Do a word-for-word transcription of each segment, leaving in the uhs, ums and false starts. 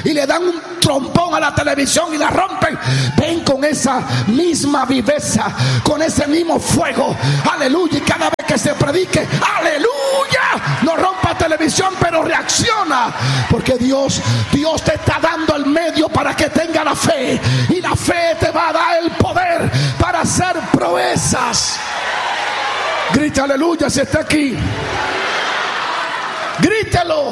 y le dan un trompón a la televisión y la rompen, ven con esa misma viveza, con ese mismo fuego, aleluya. Y cada vez que se predique, aleluya, no rompa televisión, pero reacciona, porque Dios, Dios te está dando el medio para que tenga la fe, y la fe te va a dar el poder para hacer proezas. Grita aleluya si está aquí. Grítelo.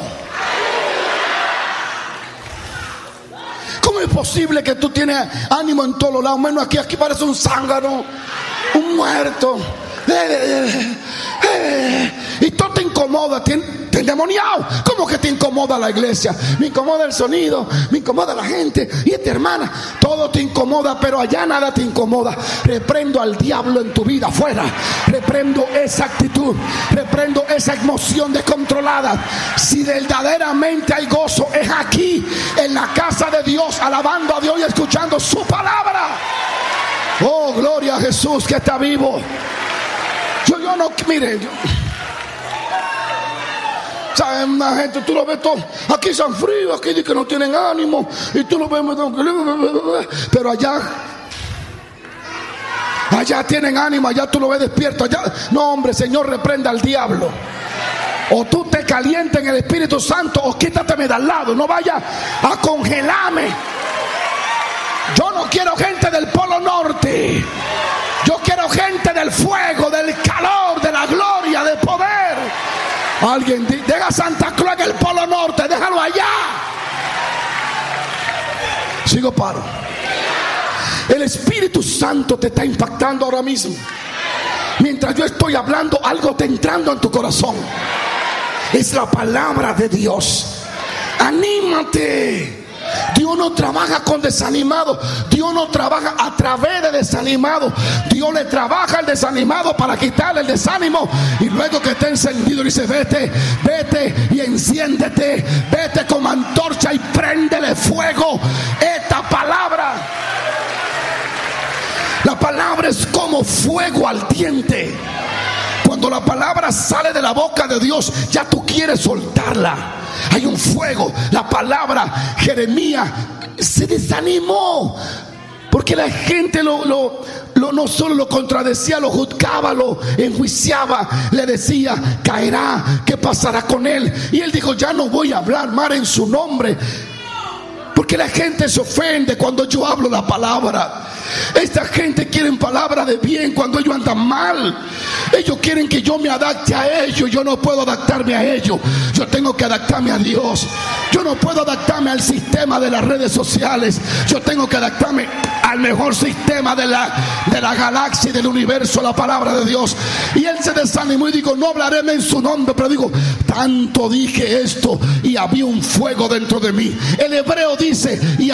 ¿Cómo es posible que tú tienes ánimo en todos lados? Menos aquí, aquí parece un zángano, un muerto. Eh, eh, y todo te incomoda, te, te endemoniado. ¿Cómo que te incomoda la iglesia? Me incomoda el sonido, me incomoda la gente. Y esta hermana, todo te incomoda, pero allá nada te incomoda. Reprendo al diablo en tu vida, fuera. Reprendo esa actitud, reprendo esa emoción descontrolada. Si verdaderamente hay gozo, es aquí, en la casa de Dios, alabando a Dios y escuchando su palabra. Oh, gloria a Jesús que está vivo. Yo, yo no, mire, yo, ¿saben? Una gente, tú lo ves todo, aquí son fríos, aquí dicen que no tienen ánimo, y tú lo ves, pero allá, allá tienen ánimo, allá tú lo ves despierto, allá, no hombre, Señor, reprenda al diablo. O tú te calientas en el Espíritu Santo, o quítateme de al lado, no vaya a congelarme. Yo no quiero gente del Polo Norte. Yo quiero gente del fuego, del calor, de la gloria, del poder. Alguien deja Santa Cruz en el Polo Norte, déjalo allá. Sigo paro. El Espíritu Santo te está impactando ahora mismo. Mientras yo estoy hablando, algo está entrando en tu corazón. Es la palabra de Dios. Anímate. Dios no trabaja con desanimado. Dios no trabaja a través de desanimado. Dios le trabaja al desanimado para quitarle el desánimo, y luego que esté encendido dice: vete, vete y enciéndete, vete como antorcha y préndele fuego. Esta palabra, la palabra es como fuego ardiente. Cuando la palabra sale de la boca de Dios, ya tú quieres soltarla. Hay un fuego. La palabra, Jeremías se desanimó porque la gente lo, lo, lo, no solo lo contradecía, lo juzgaba, lo enjuiciaba, le decía: caerá, ¿qué pasará con él? Y él dijo: ya no voy a hablar más en su nombre, porque la gente se ofende cuando yo hablo la palabra. Esta gente quiere palabra de bien cuando ellos andan mal. Ellos quieren que yo me adapte a ellos. Yo no puedo adaptarme a ellos. Yo tengo que adaptarme a Dios. Yo no puedo adaptarme al sistema de las redes sociales. Yo tengo que adaptarme al mejor sistema de la, de la galaxia y del universo, la palabra de Dios. Y él se desanimó y dijo: no hablaré en su nombre. Pero digo: tanto dije esto y había un fuego dentro de mí. El hebreo dice: y